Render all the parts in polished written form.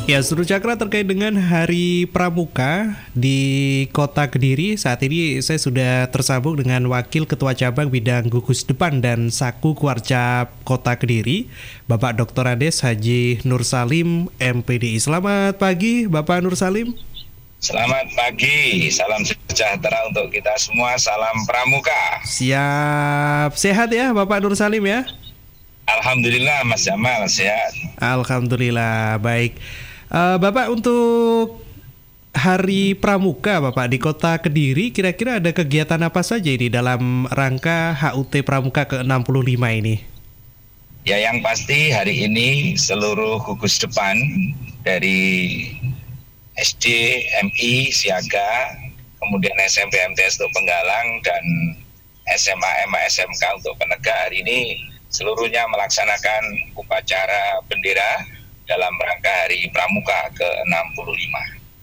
Ya, Seru Cakra terkait dengan Hari Pramuka di Kota Kediri. Saat ini saya sudah tersambung dengan Wakil Ketua Cabang Bidang Gugus Depan dan Saku Kuarcap Kota Kediri, Bapak Dr. Andes Haji Nur Salim, MPDI. Selamat pagi, Bapak Nur Salim. Selamat pagi, salam sejahtera untuk kita semua, salam Pramuka. Siap, sehat ya Bapak Nur Salim ya? Alhamdulillah Mas Jamal, sehat. Alhamdulillah, baik. Bapak, untuk Hari Pramuka Bapak di Kota Kediri, kira-kira ada kegiatan apa saja ini dalam rangka HUT Pramuka ke-65 ini? Ya, yang pasti hari ini seluruh gugus depan dari SD, MI, Siaga, kemudian SMP, MTS untuk Penggalang, dan SMA, MA, SMK untuk Penegak hari ini seluruhnya melaksanakan upacara bendera dalam rangka Hari Pramuka ke-65.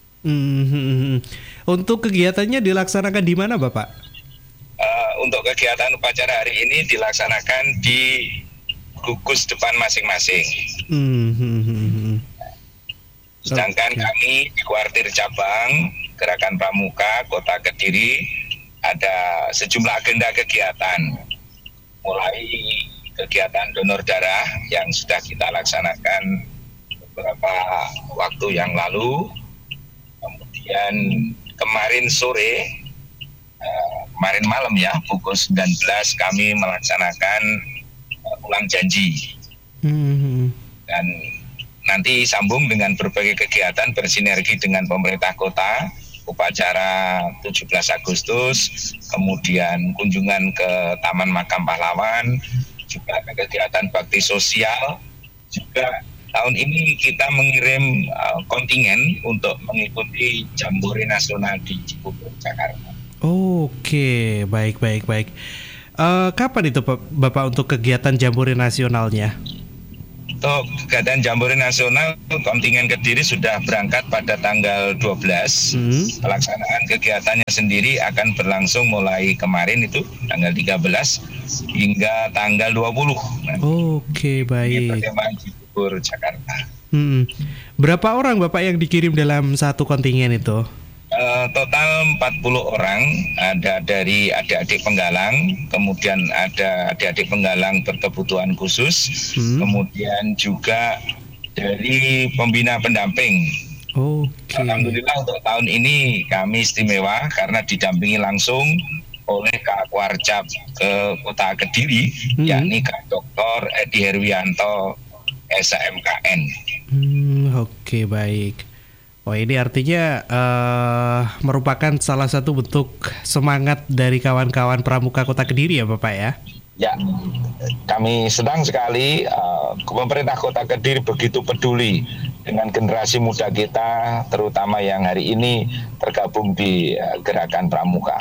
Untuk kegiatannya dilaksanakan di mana, Bapak? Untuk kegiatan upacara hari ini dilaksanakan di gugus depan masing-masing. Sedangkan kami di kuartir cabang Gerakan Pramuka Kota Kediri ada sejumlah agenda kegiatan, mulai kegiatan donor darah yang sudah kita laksanakan beberapa waktu yang lalu. Kemudian kemarin sore, kemarin malam ya, pukul 19 kami melaksanakan ulang janji. Dan nanti sambung dengan berbagai kegiatan bersinergi dengan pemerintah kota, upacara 17 Agustus, kemudian kunjungan ke Taman Makam Pahlawan, juga kegiatan bakti sosial. Juga tahun ini kita mengirim kontingen untuk mengikuti Jambore Nasional di Cibubur, Jakarta. Oke, baik. Kapan itu Bapak untuk kegiatan Jambore Nasionalnya? Untuk kegiatan Jambore Nasional, kontingen Kediri sudah berangkat pada tanggal 12. Pelaksanaan kegiatannya sendiri akan berlangsung mulai kemarin itu tanggal 13 hingga tanggal 20. Oke, baik. Di Cibubur, Jakarta. Berapa orang Bapak yang dikirim dalam satu kontingen itu? Total 40 orang, ada dari adik-adik penggalang, kemudian ada adik-adik penggalang berkebutuhan khusus, kemudian juga dari pembina pendamping. Alhamdulillah untuk tahun ini kami istimewa karena didampingi langsung oleh Kak Kuarcap ke Kota Kediri, yakni Kak Dr. Edi Herwianto, SMKN. Oke, baik. Oh, ini artinya merupakan salah satu bentuk semangat dari kawan-kawan Pramuka Kota Kediri ya Bapak ya? Ya, kami senang sekali pemerintah Kota Kediri begitu peduli dengan generasi muda kita, terutama yang hari ini tergabung di Gerakan Pramuka.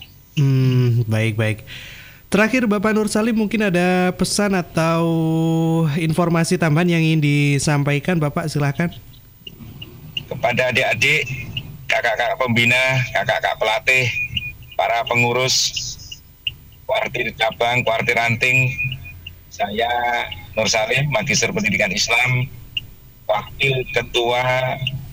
Baik. Terakhir Bapak Nur Salim, mungkin ada pesan atau informasi tambahan yang ingin disampaikan Bapak, silakan. Kepada adik-adik, kakak-kakak pembina, kakak-kakak pelatih, para pengurus kuartir cabang, kuartir ranting, saya Nur Salim, Magister Pendidikan Islam, Wakil Ketua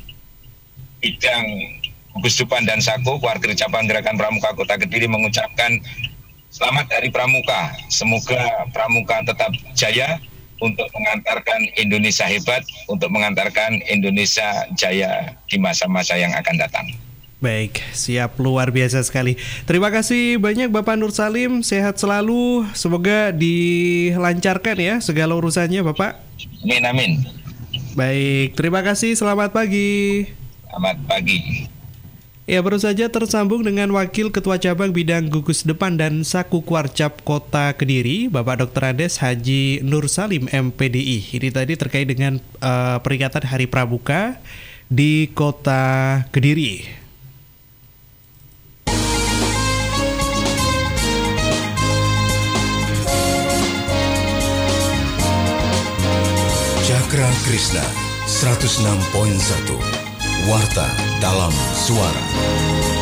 Bidang Gugus Depan dan Saku Kuartir Cabang Gerakan Pramuka Kota Kediri mengucapkan selamat Hari Pramuka. Semoga Pramuka tetap jaya untuk mengantarkan Indonesia hebat, untuk mengantarkan Indonesia jaya di masa-masa yang akan datang. Baik, siap, luar biasa sekali. Terima kasih banyak Bapak Nur Salim, sehat selalu, semoga dilancarkan ya segala urusannya Bapak. Amin. Baik, terima kasih, selamat pagi. Selamat pagi. Ya, baru saja tersambung dengan Wakil Ketua Cabang Bidang Gugus Depan dan Saku Kuarcap Kota Kediri, Bapak Dr. Andes Haji Nur Salim, MPDI. Ini tadi terkait dengan peringatan Hari Pramuka di Kota Kediri. Cakra Krishna 106.1 Warta dalam Suara.